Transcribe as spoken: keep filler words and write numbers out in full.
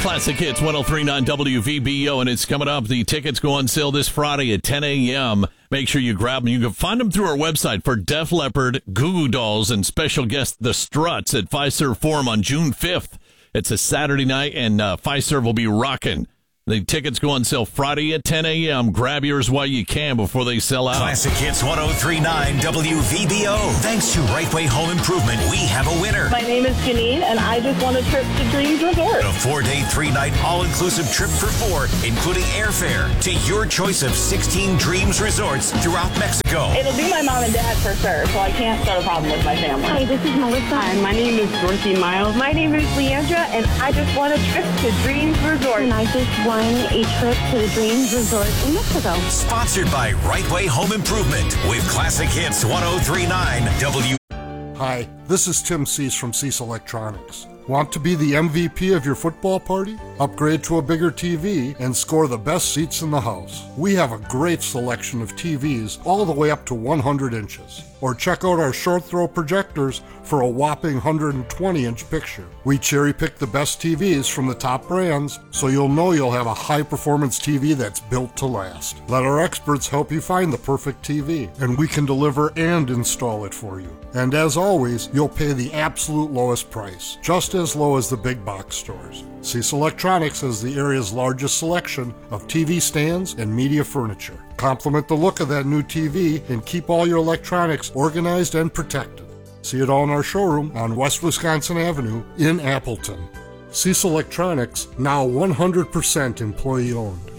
Classic Hits one oh three point nine W V B O, and it's coming up. The tickets go on sale this Friday at ten a.m. Make sure you grab them. You can find them through our website for Def Leppard, Goo Goo Dolls, and special guest The Struts at Fiserv Forum on June fifth. It's a Saturday night, and uh, Fiserv will be rocking. The tickets go on sale Friday at ten a.m. Grab yours while you can before they sell out. Classic Hits one oh three point nine W V B O. Thanks to Right Way Home Improvement, we have a winner. My name is Janine, and I just want a trip to Dreams Resort. A four-day, three-night, all-inclusive trip for four, including airfare, to your choice of sixteen Dreams Resorts throughout Mexico. It'll be my mom and dad for sure, so I can't start a problem with my family. Hi, this is Melissa. Hi, my name is Dorothy Miles. My name is Leandra, and I just want a trip to Dreams Resort. And I just want a trip to the Dreams Resort in Mexico. Sponsored by Right Way Home Improvement with Classic Hits one oh three point nine W. Hi, this is Tim Cease from Cease Electronics. Want to be the M V P of your football party? Upgrade to a bigger T V and score the best seats in the house. We have a great selection of T Vs all the way up to one hundred inches. Or check out our short throw projectors for a whopping one hundred twenty inch picture. We cherry pick the best T Vs from the top brands, so you'll know you'll have a high performance T V that's built to last. Let our experts help you find the perfect T V, and we can deliver and install it for you. And as always, you'll pay the absolute lowest price, just as low as the big box stores. Cease Electronics has the area's largest selection of T V stands and media furniture. Complement the look of that new T V and keep all your electronics organized and protected. See it all in our showroom on West Wisconsin Avenue in Appleton. Cease Electronics, now one hundred percent employee owned.